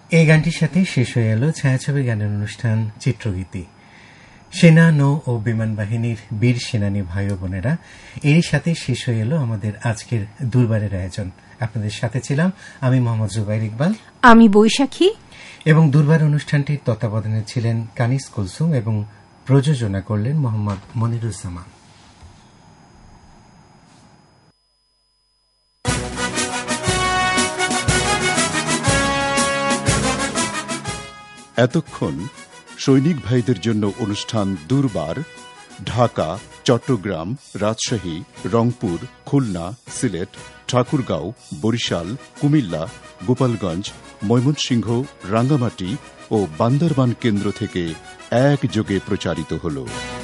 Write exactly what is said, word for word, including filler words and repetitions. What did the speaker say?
এই গানটির সাথে শেষ হয়ে এলো ছায়াছবি গানের অনুষ্ঠান চিত্রগীতি। সেনা, নৌ ও বিমান বাহিনীর বীর সেনানী ভাই ও বোনেরা, এরই সাথে শেষ হয়ে এলো আমাদের আজকের দুর্বারের আয়োজন। আপনাদের সাথে ছিলাম আমি মোহাম্মদ জুবাইর ইকবাল, আমি বৈশাখী, এবং দুর্বার অনুষ্ঠানটির তত্ত্বাবধানে ছিলেন কানিস কুলসুম এবং প্রযোজনা করলেন মোহাম্মদ মনিরুজ্জামান। এতক্ষণ সৈনিক ভাইদের জন্য অনুষ্ঠান দুর্বার ঢাকা, চট্টগ্রাম, রাজশাহী, রংপুর, খুলনা, সিলেট, ঠাকুরগাঁও, বরিশাল, কুমিল্লা, গোপালগঞ্জ, ময়মনসিংহ, রাঙ্গামাটি ও বান্দরবান কেন্দ্র থেকে একযোগে প্রচারিত হল।